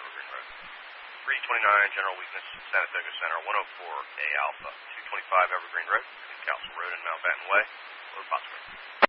Evergreen Road. 329 General Weakness, Saratoga Center, 104A Alpha, 225 Evergreen Road, Council Road and Mountbatten Way, Lower Pottsville.